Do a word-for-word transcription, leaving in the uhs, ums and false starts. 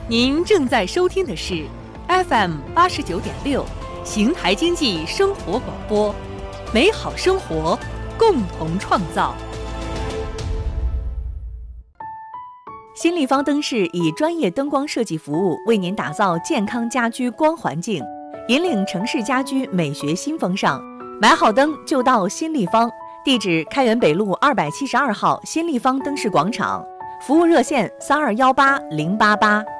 您正在收听的是 F M 八十九点六邢台经济生活广播，美好生活，共同创造。新立方灯饰以专业灯光设计服务，为您打造健康家居光环境，引领城市家居美学新风尚。买好灯就到新立方，地址开元北路二百七十二号新立方灯饰广场，服务热线三二幺八零八八。